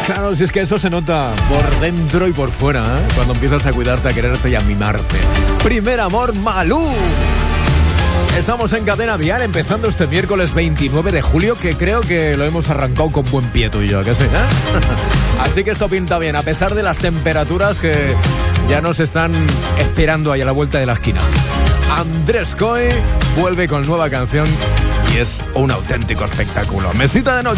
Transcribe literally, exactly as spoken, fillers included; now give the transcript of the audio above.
Claro, si es que eso se nota por dentro y por fuera, ¿eh? Cuando empiezas a cuidarte, a quererte y a mimarte. Primer amor, Malú. Estamos en Cadena Dial, empezando este miércoles veintinueve de julio, que creo que lo hemos arrancado con buen pie tú y yo, ¿qué sé? ¿Eh? Así que esto pinta bien, a pesar de las temperaturas que ya nos están esperando ahí a la vuelta de la esquina. Andrés Coe vuelve con nueva canción y es un auténtico espectáculo. Mesita de noche.